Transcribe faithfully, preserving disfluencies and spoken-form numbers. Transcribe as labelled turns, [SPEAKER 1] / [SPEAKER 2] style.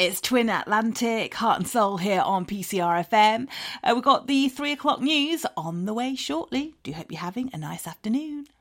[SPEAKER 1] It's Twin Atlantic, Heart and Soul here on P C R F M. Uh, we've got the three o'clock news on the way shortly. Do hope you're having a nice afternoon.